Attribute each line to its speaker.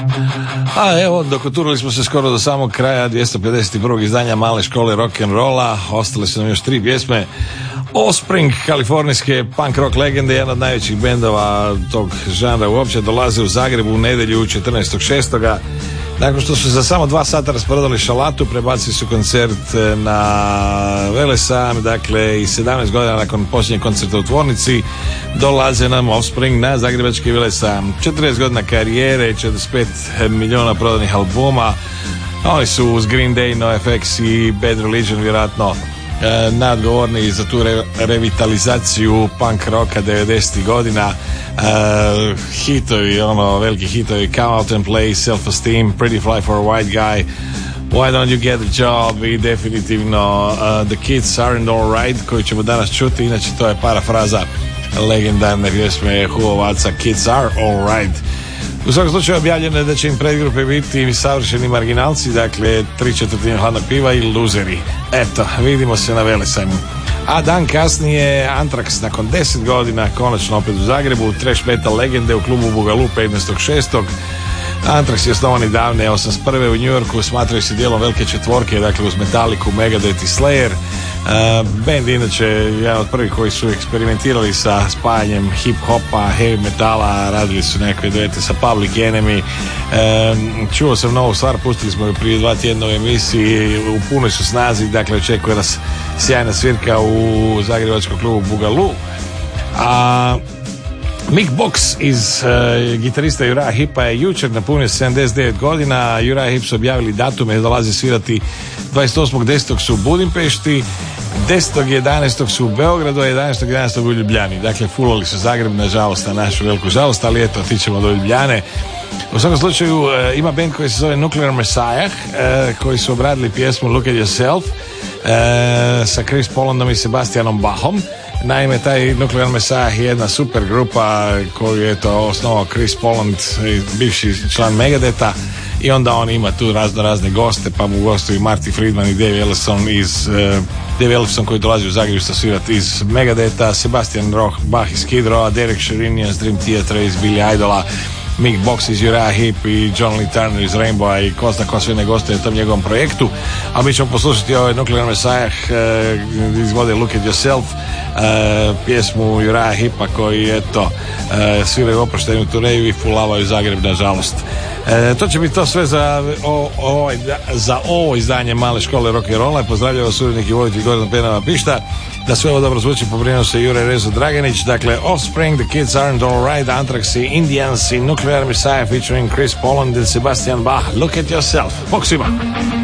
Speaker 1: A evo, dokoturili smo se skoro do samog kraja 251. izdanja Male škole rock'n'rolla. Ostale su nam još 3 pjesme. Offspring, kalifornijske punk rock legende, jedan od najvećih bendova tog žanra uopće, dolaze u Zagrebu u nedjelju 14.6. Nakon što su za samo 2 sata rasprodali šalatu, prebacili su koncert na Velesajam, dakle i 17 godina nakon posljednjeg koncerta u tvornici dolaze nam Offspring na zagrebački Velesajam. 40 godina karijere, 45 milijuna prodanih albuma. Oni su uz Green Day, NoFX i Bad Religion vjerojatno nadgovorni za tu revitalizaciju punk rocka 90. godina. Hitovi, veliki hitovi, Come Out and Play, Self Esteem, Pretty Fly for a White Guy, Why Don't You Get a Job i definitivno The Kids Aren't All Right, koju ćemo danas čuti. Inače to je parafraza legendarne pjesme Huovaca Kids Are All Right. U svakom slučaju objavljeno je da će im predgrupe biti savršeni marginalci, dakle 3/4 hladnog piva i luzeri. Eto, vidimo se na Velesajmu. A dan kasnije Anthrax nakon 10 godina konačno opet u Zagrebu, trash metal legende u klubu Bugalu 15.6. Anthrax je osnovan i davne 81. u New Yorku, smatraju se dijelom velike četvorke, dakle uz Metallicu, Megadeth i Slayer. Band inače jedan od prvih koji su eksperimentirali sa spajanjem hip-hopa, heavy metala, radili su neke duete sa Public Enemy. Čuo sam novu stvar, pustili smo ju prije 2 tjedna u emisiji, u punoj su snazi, dakle očekuje nas sjajna svirka u zagrebačkom klubu Bugalu. A Mick Box iz gitarista Uriah Heepa je jučer napunio 79 godina. Uriah Heep su objavili datume, dolazi svirati 28.10. su u Budimpešti, 10.11. su u Beogradu, a 11.11. u Ljubljani. Dakle, fulali su Zagreb, nažalost, na našu veliku žalost, ali eto, otićemo do Ljubljane. U svakom slučaju ima band koji se zove Nuclear Messiah, koji su obradili pjesmu Look at Yourself sa Chris Polandom i Sebastianom Bachom. Naime, taj Nuclear Messiah je jedna super grupa koju je to osnovao Chris Poland, bivši član Megadeta, i onda on ima tu razne goste, pa mu gostuju Marty Friedman i Dave Ellefson koji dolazi u Zagreb sa svirati iz Megadeta, Sebastian Bach iz Kid Rowa, Derek Sherinian iz Dream Theatre iz Billy Idola, Mick Box iz Uriah Heep i John Lee Turner iz Rainbowa i ko zna ko sve ne goste u tom njegovom projektu. A mi ćemo poslušati ovaj Nuclear Messiah izvode Look at Yourself, pjesmu Uriah Heepa koji eto sviraju oproštajnu turneju i fulavaju Zagreb, nažalost. To će biti to sve za ovo izdanje Male škole rock'n'rolla. Pozdravljaju vas urednik i voditelj Gordon Penava Pišta. Da sve ovo dobro zvuči, pobrinuo se Jure Rezo Draganić. Dakle, Offspring, The Kids Aren't All Right, Anthrax i Indians i Nuclear Messiah featuring Chris Poland and Sebastian Bach. Look at Yourself. Bok svima.